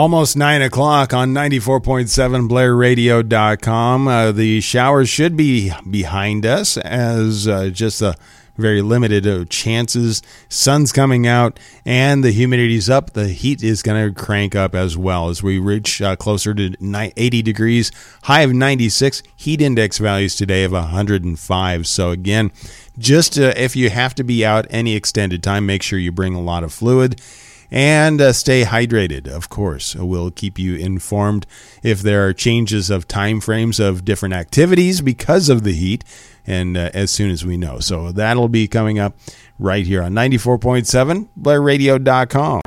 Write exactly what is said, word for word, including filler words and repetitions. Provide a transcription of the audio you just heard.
Almost nine o'clock on ninety-four point seven Blair Radio dot com. Uh, the showers should be behind us as uh, just a very limited uh, chances. Sun's coming out and the humidity's up. The heat is going to crank up as well as we reach uh, closer to eighty degrees. High of ninety-six. Heat index values today of one hundred five. So again, just uh, if you have to be out any extended time, make sure you bring a lot of fluid. And uh, stay hydrated, of course. We'll keep you informed if there are changes of time frames of different activities because of the heat, and uh, as soon as we know. So that'll be coming up right here on ninety-four point seven Blair Radio dot com.